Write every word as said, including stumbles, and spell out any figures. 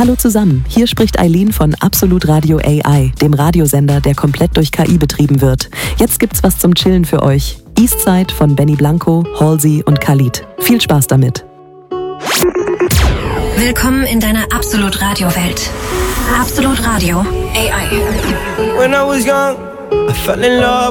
Hallo zusammen, hier spricht Eileen von Absolut Radio A I, dem Radiosender, der komplett durch K I betrieben wird. Jetzt gibt's was zum Chillen für euch. Eastside von Benny Blanco, Halsey und Khalid. Viel Spaß damit. Willkommen in deiner Absolut Radio Welt. Absolut Radio A I. When I was young, I fell in love